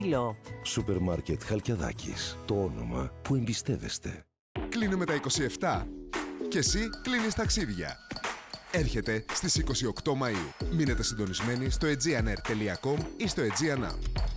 Σούπερ Μάρκετ Χαλκιαδάκης. Το όνομα που εμπιστεύεστε. Κλείνουμε τα 27. Και εσύ κλείνεις ταξίδια. Έρχεται στις 28 Μαΐου. Μείνετε συντονισμένοι στο aegeanair.com ή στο Aegean App.